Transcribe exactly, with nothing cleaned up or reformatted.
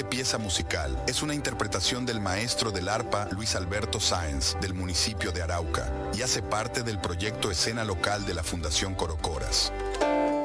siguiente pieza musical es una interpretación del maestro del arpa Luis Alberto Sáenz, del municipio de Arauca, y hace parte del proyecto Escena Local de la Fundación Corocoras.